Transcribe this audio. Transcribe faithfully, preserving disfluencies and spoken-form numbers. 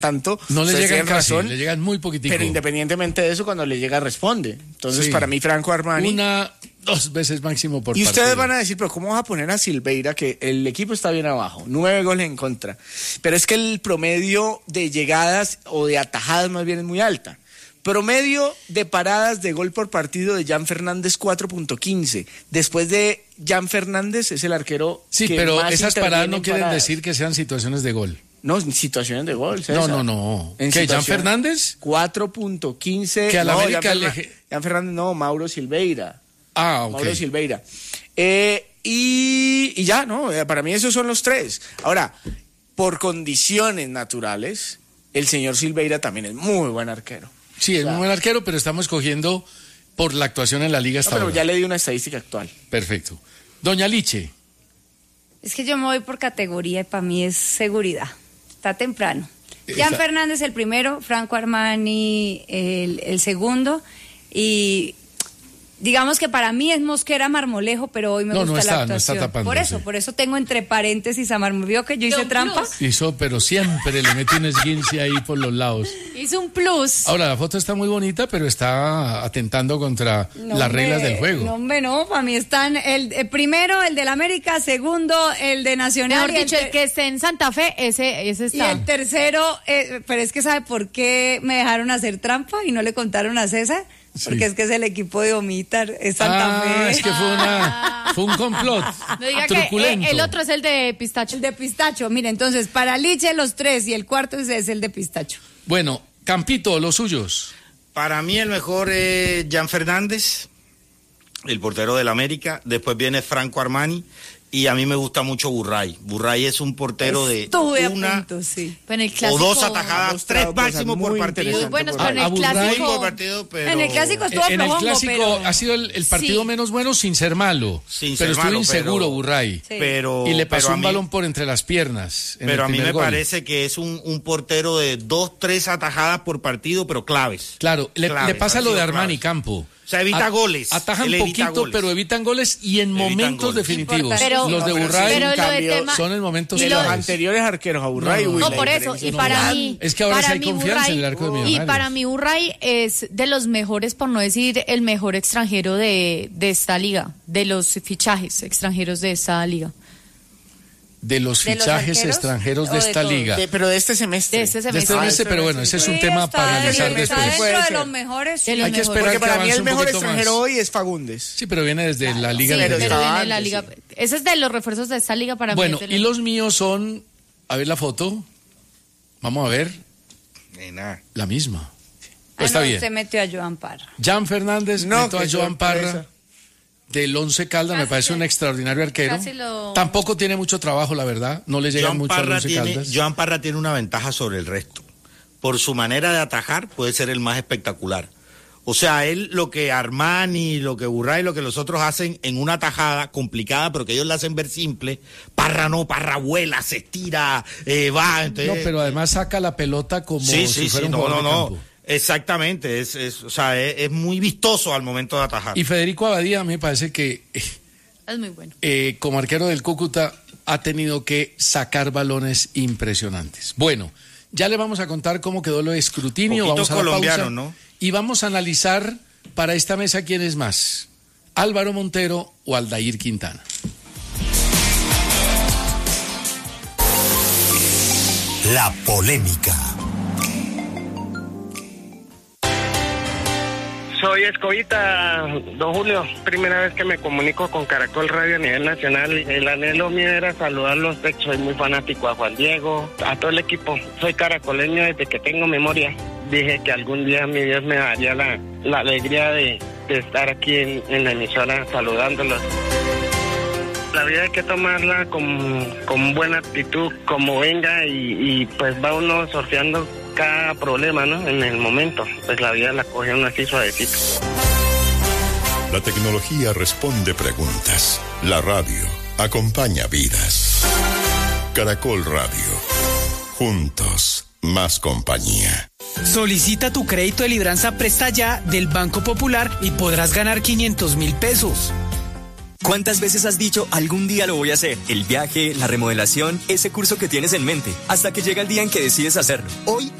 tanto. No le llegan casi, razón, le llegan muy poquitico. Pero independientemente de eso, cuando le llega responde. Entonces, sí. para mí, Franco Armani... Una, dos veces máximo por Y partido. ustedes van a decir, pero ¿cómo vas a poner a Silveira? Que el equipo está bien abajo, nueve goles en contra. Pero es que el promedio de llegadas o de atajadas más bien es muy alta. Promedio de paradas de gol por partido de Jan Fernández, cuatro punto quince. Después de Jan Fernández es el arquero sí, que pero más esas paradas no quieren paradas. decir que sean situaciones de gol. No, situaciones de gol, César. No, no, no. En ¿Qué, Jan Fernández? cuatro punto quince. Que a la no, América Jan, le... Fernández, Jan Fernández, no, Mauro Silveira. Ah, ok. Mauro Silveira. Eh, y, y ya, ¿no? Para mí esos son los tres. Ahora, por condiciones naturales, el señor Silveira también es muy buen arquero. Sí, es o sea, muy buen arquero, pero estamos cogiendo por la actuación en la liga hasta no, pero ahora. ya le di una estadística actual. Perfecto. Doña Liche. Es que yo me voy por categoría y para mí es seguridad. Está temprano. Jan Fernández el primero, Franco Armani el, el segundo y digamos que para mí es Mosquera Marmolejo, pero hoy me no, gusta no está, la actuación. No está tapando, por eso, sí. por eso tengo entre paréntesis a Marmolejo. ¿Vio que yo hice Don trampa? Plus. Hizo, pero siempre le mete un esguince ahí por los lados. Hizo un plus. Ahora, la foto está muy bonita, pero está atentando contra No, las hombre, reglas del juego. No, hombre, no, para mí están el, el primero, el del América, segundo, el de Nacional. Mejor dicho, el, el que esté en Santa Fe, ese, ese y está. el tercero, eh, pero es que ¿sabe por qué me dejaron hacer trampa y no le contaron a César? Porque Sí. es que es el equipo de Omitar, es Santa ah, Fe. es que fue una fue un complot No diga truculento. que eh, el otro es el de pistacho. El de Pistacho, mire, entonces para Liche los tres y el cuarto es, es el de Pistacho. Bueno, Campito, los suyos. Para mí el mejor es Jan Fernández, el portero del América. Después viene Franco Armani. Y a mí me gusta mucho Burray. Burray es un portero Estuve de a una punto, sí. Pero en el o clásico, dos atajadas, tres máximo por partido. Muy buenos, Ah, pero en a el Burray. clásico. Muy por partido, pero... En el clásico estuvo En el flojongo, clásico pero... ha sido el, el partido Sí. menos bueno sin ser malo. Sin pero ser estuvo malo, inseguro, pero- Burray. Sí. Pero, Y le pero pasó a un mí- balón por entre las piernas. en Pero el a mí primer me gol. parece que es un, un portero de dos, tres atajadas por partido, pero claves. Claro, le, Claves, le pasa han lo de sido Armani claves. Campo. O sea, evita A- goles. Atajan Él evita poquito, goles. pero evitan goles y en Evitan momentos goles. definitivos. Pero- los de No, pero sí, Burray pero en lo de cambio, tema- son en momentos y Los lo- claves. anteriores arqueros a Burray. No, no, uy, No, la por eso, diferencia y es para brutal. mí... Es que ahora para sí hay mí confianza Burray- en el arco de Y Millonarios. para mí Burray es de los mejores, por no decir el mejor extranjero de, de esta liga, de los fichajes extranjeros de esta liga. De los ¿De los fichajes arqueros? extranjeros ¿O de de esta todos? liga. De- pero de este semestre. De este De este semestre. semestre, pero bueno, ese es un Sí, tema está para en- analizar está después. dentro Puede de ser. los mejores. De sí. los Hay que mejores. esperar Porque que para mí avance el un mejor poquito extranjero más. hoy es Fagundes. Sí, pero viene desde la liga Sí, de pero está viene de antes, la sí. liga. Ese es de los refuerzos de esta liga para Bueno, mí. es de y los- los míos son, a ver la foto, vamos a ver, Eh, nada. la misma. Ah, Pues está no, bien. usted metió a Joan Parra. Jan Fernández, No, meto a qué Joan Parra, sorpresa. del Once Caldas, me Casi parece que- un extraordinario arquero. casi lo- Tampoco tiene mucho trabajo, la verdad, no le llega Joan mucho al Parra, Once tiene, Caldas. Joan Parra tiene una ventaja sobre el resto. Por su manera de atajar, puede ser el más espectacular. O sea, él, lo que Armani, lo que Burray, lo que los otros hacen en una tajada complicada, pero que ellos la hacen ver simple, Parra no, Parra vuela, se estira, eh, va. Entonces, No, pero además saca la pelota como sí, si sí, fuera sí, un no, no, jugador de no. campo. Exactamente, es, es, o sea, es, es muy vistoso al momento de atajar. Y Federico Abadía me parece que eh, Es muy bueno. eh, como arquero del Cúcuta ha tenido que sacar balones impresionantes. Bueno, ya le vamos a contar cómo quedó lo de escrutinio. Poquito Vamos a la colombiano, pausa ¿no? y vamos a analizar para esta mesa quién es más, Álvaro Montero o Aldair Quintana. La polémica. Soy Escobita, don Julio. Primera vez que me comunico con Caracol Radio a nivel nacional. El anhelo mío era saludarlos. Soy muy fanático a Juan Diego, a todo el equipo. Soy caracoleño desde que tengo memoria. Dije que algún día mi Dios me daría la, la alegría de, de estar aquí en, en la emisora saludándolos. La vida hay que tomarla con, con buena actitud, como venga, y, y pues va uno sorteando cada problema, ¿no? En el momento, pues la vida la coge uno así suavecito. La tecnología responde preguntas. La radio acompaña vidas. Caracol Radio. Juntos, más compañía. Solicita tu crédito de libranza Presta Ya del Banco Popular y podrás ganar quinientos mil pesos. ¿Cuántas veces has dicho algún día lo voy a hacer? El viaje, la remodelación, ese curso que tienes en mente, hasta que llega el día en que decides hacerlo. Hoy